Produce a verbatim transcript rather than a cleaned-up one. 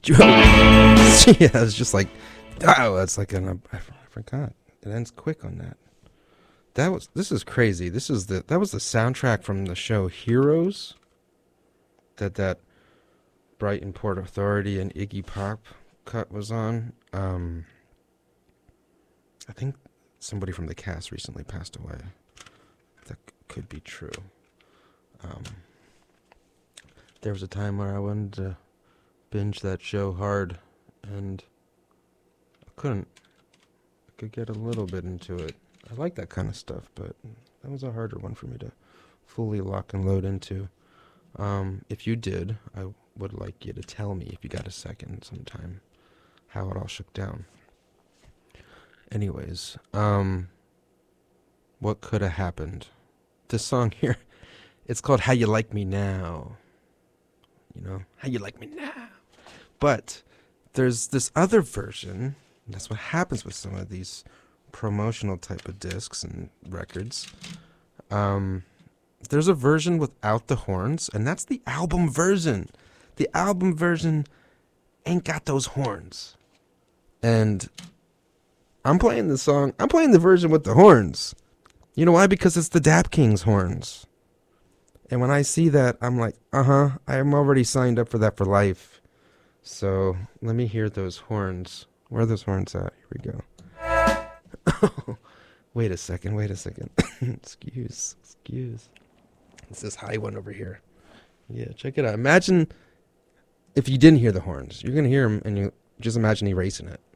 Yeah, it's just like, oh, that's like an, I forgot. It ends quick on that. That was, this is crazy. This is the, that was the soundtrack from the show Heroes. That that Brighton Port Authority and Iggy Pop cut was on. Um, I think somebody from the cast recently passed away. That could be true. Um, there was a time where I wanted to binge that show hard, and I couldn't. I could get a little bit into it. I like that kind of stuff, but that was a harder one for me to fully lock and load into. Um, if you did, I would like you to tell me, if you got a second sometime, how it all shook down. Anyways, um, what could have happened? This song here, it's called How You Like Me Now. You know, how you like me now. But there's this other version. That's what happens with some of these promotional type of discs and records. Um... There's a version without the horns, and that's the album version. The album version ain't got those horns. And I'm playing the song, I'm playing the version with the horns. You know why? Because it's the Dap Kings horns. And when I see that, I'm like, uh-huh, I'm already signed up for that for life. So let me hear those horns. Where are those horns at? Here we go. Wait a second, wait a second. excuse, excuse. It's this high one over here. Yeah, check it out. Imagine if you didn't hear the horns. You're going to hear them, and you just imagine erasing it.